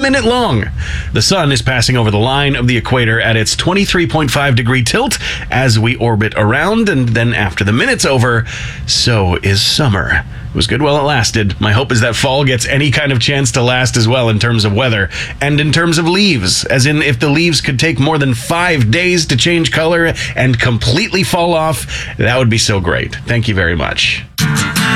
minute long. The sun is passing over the line of the equator at its 23.5 degree tilt as we orbit around, and then after the minute's over, so is summer. It was good while it lasted. My hope is that fall gets any kind of chance to last as well in terms of weather and in terms of leaves, as in if the leaves could take more than 5 days to change color and completely fall off, that would be so great. Thank you very much.